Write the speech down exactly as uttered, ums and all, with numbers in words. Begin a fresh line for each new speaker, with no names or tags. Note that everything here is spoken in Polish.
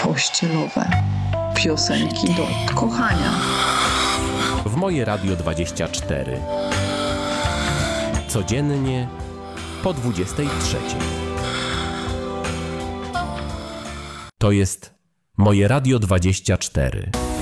pościelowe. Piosenki do kochania.
W Moje Radio dwadzieścia cztery. Codziennie po dwudziestej trzeciej. To jest Moje Radio dwadzieścia cztery.